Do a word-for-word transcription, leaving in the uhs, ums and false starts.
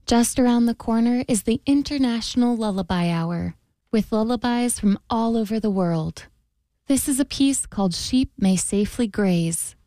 Just around the corner is the International Lullaby Hour, with lullabies from all over the world. This is a piece called Sheep May Safely Graze,